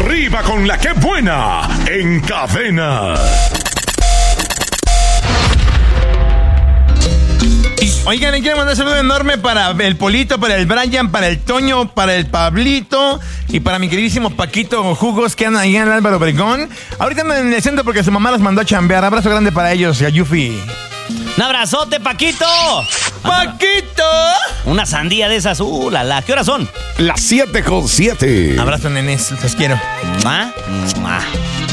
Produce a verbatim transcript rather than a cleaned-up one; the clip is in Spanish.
Arriba con la que buena en Cadena. Oigan, le quiero mandar un saludo enorme para el Polito, para el Brian, para el Toño, para el Pablito y para mi queridísimo Paquito Jugos que andan ahí en el Álvaro Obregón. Ahorita andan en el centro porque su mamá los mandó a chambear. Abrazo grande para ellos, a Yufi. ¡Un abrazote, Paquito! ¡Paquito! Una sandía de esas. ¡Uh, la, la! ¿Qué horas son? Las siete con siete. Abrazo, nenes. Los quiero. ¿Ah?